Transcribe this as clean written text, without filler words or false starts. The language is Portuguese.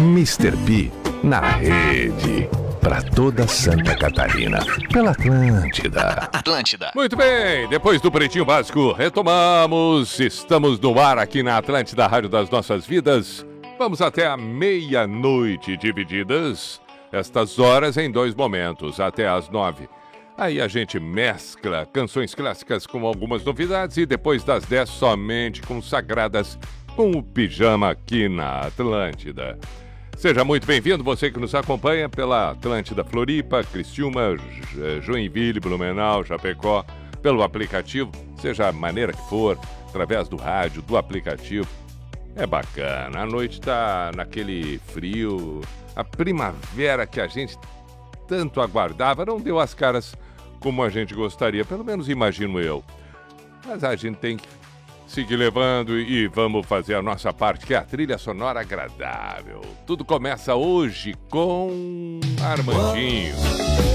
Mr. P na rede. Para toda Santa Catarina. Pela Atlântida. Muito bem, depois do Pretinho Básico, retomamos. Estamos no ar aqui na Atlântida, Rádio das Nossas Vidas. Vamos até a meia-noite, divididas estas horas em 2 momentos, até às 9. Aí a gente mescla canções clássicas com algumas novidades e depois das 10 somente consagradas com o Pijama aqui na Atlântida. Seja muito bem-vindo, você que nos acompanha pela Atlântida Floripa, Criciúma, Joinville, Blumenau, Chapecó, pelo aplicativo, seja a maneira que for, através do rádio, do aplicativo. É bacana, a noite tá naquele frio, a primavera que a gente tanto aguardava não deu as caras como a gente gostaria, pelo menos imagino eu. Mas a gente tem que seguir levando e vamos fazer a nossa parte, que é a trilha sonora agradável. Tudo começa hoje com Armandinho.